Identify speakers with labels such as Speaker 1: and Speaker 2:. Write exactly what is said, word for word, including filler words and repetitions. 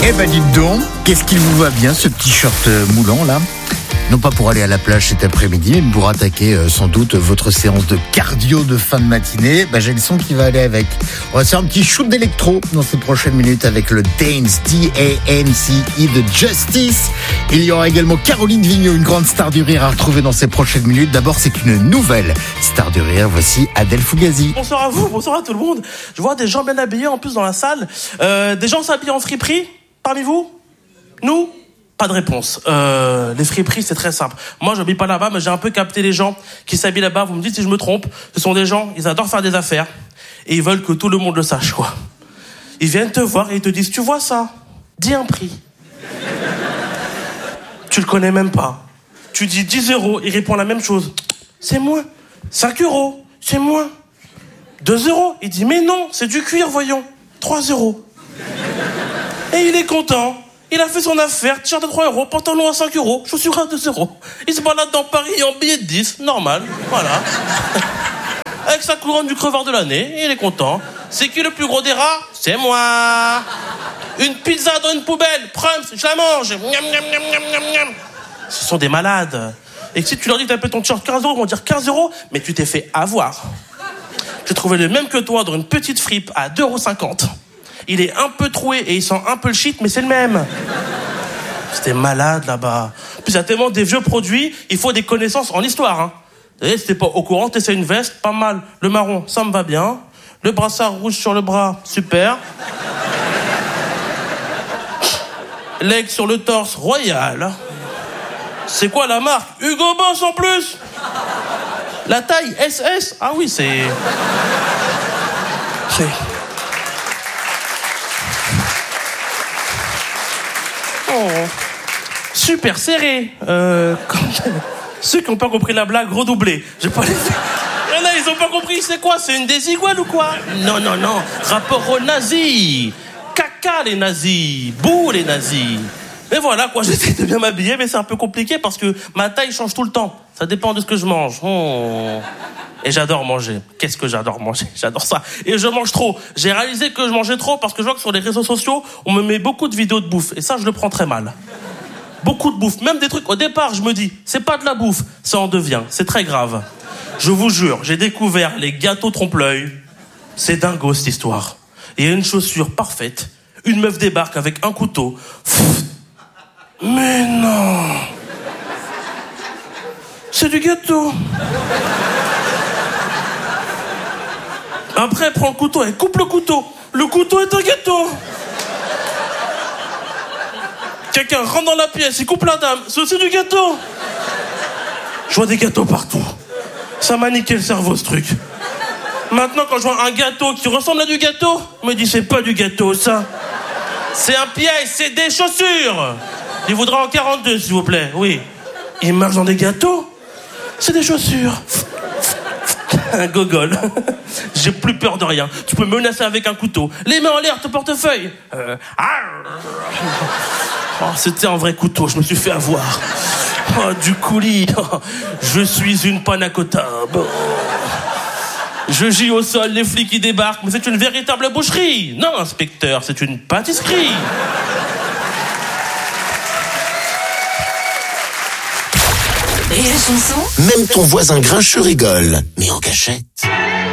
Speaker 1: Eh ben dites donc, qu'est-ce qu'il vous va bien ce petit short moulant là ? Non pas pour aller à la plage cet après-midi, mais pour attaquer euh, sans doute votre séance de cardio de fin de matinée. Bah, j'ai le son qui va aller avec. On va faire un petit shoot d'électro dans ces prochaines minutes avec le Dance, D A N C E de Justice. Il y aura également Caroline Vigneault, une grande star du rire à retrouver dans ces prochaines minutes. D'abord, c'est une nouvelle star du rire. Voici Adèle Fugazi.
Speaker 2: Bonsoir à vous, bonsoir à tout le monde. Je vois des gens bien habillés en plus dans la salle. Euh, des gens s'habillent en friperie parmi vous ? Nous ? Pas de réponse. Euh, les friperies, c'est très simple. Moi, j'habite pas là-bas, mais j'ai un peu capté les gens qui s'habillent là-bas. Vous me dites si je me trompe. Ce sont des gens, ils adorent faire des affaires. Et ils veulent que tout le monde le sache, quoi. Ils viennent te voir et ils te disent, tu vois ça ? Dis un prix. Tu le connais même pas. Tu dis dix euros, il répond la même chose. C'est moins. cinq euros, c'est moins. deux euros, il dit, mais non, c'est du cuir, voyons. trois euros. Et il est content. Il a fait son affaire, t-shirt à trois euros, pantalon à cinq euros, chaussures à deux euros. Il se balade dans Paris en billet de dix, normal, voilà. Avec sa couronne du crevard de l'année, il est content. C'est qui le plus gros des rats ? C'est moi. Une pizza dans une poubelle, prums, je la mange. Miam, miam, miam, miam, miam, miam. Ce sont des malades. Et si tu leur dis que t'as payé ton t-shirt quinze euros, ils vont dire quinze euros, mais tu t'es fait avoir. J'ai trouvé le même que toi dans une petite fripe à deux euros cinquante. Il est un peu troué et il sent un peu le shit, mais c'est le même. C'était malade là-bas. Puis il y a tellement des vieux produits, il faut des connaissances en histoire. Hein. Et si t'es pas au courant, t'essaies une veste, pas mal. Le marron, ça me va bien. Le brassard rouge sur le bras, super. L'aigle sur le torse, royal. C'est quoi la marque ? Hugo Boss en plus. La taille, S S. Ah oui, c'est... C'est... Oh, super serré. Euh, ceux qui n'ont pas compris la blague, redoublez. J'ai pas les... Il y en a, ils ont pas compris. C'est quoi ? C'est une des iguales ou quoi ? Non, non, non. Rapport aux nazis. Caca les nazis. Bouh les nazis. Mais voilà quoi. J'essaie de bien m'habiller, mais c'est un peu compliqué parce que ma taille change tout le temps. Ça dépend de ce que je mange. Oh. Et j'adore manger. Qu'est-ce que j'adore manger ? J'adore ça. Et je mange trop. J'ai réalisé que je mangeais trop parce que je vois que sur les réseaux sociaux, on me met beaucoup de vidéos de bouffe. Et ça, je le prends très mal. Beaucoup de bouffe. Même des trucs, au départ, je me dis, c'est pas de la bouffe. Ça en devient. C'est très grave. Je vous jure, j'ai découvert les gâteaux trompe-l'œil. C'est dingo, cette histoire. Il y a une chaussure parfaite. Une meuf débarque avec un couteau. Mais non. C'est du gâteau. Après, elle prend le couteau, elle coupe le couteau. Le couteau est un gâteau. Quelqu'un rentre dans la pièce, il coupe la dame. C'est aussi du gâteau. Je vois des gâteaux partout. Ça m'a niqué le cerveau, ce truc. Maintenant, quand je vois un gâteau qui ressemble à du gâteau, je me dis, c'est pas du gâteau, ça. C'est un piège, c'est des chaussures. Il voudra en quarante-deux, s'il vous plaît. Oui. Il marche dans des gâteaux. C'est des chaussures. Un gogol. J'ai plus peur de rien. Tu peux me menacer avec un couteau. Les mains en l'air, ton portefeuille. Euh... Oh, c'était un vrai couteau, je me suis fait avoir. Oh, du coulis. Oh, je suis une panna cotta. Bon. Je gis au sol, les flics qui débarquent, mais c'est une véritable boucherie. Non, inspecteur, c'est une pâtisserie.
Speaker 3: Rire et chanson. Même ton voisin grincheux rigole, mais en cachette.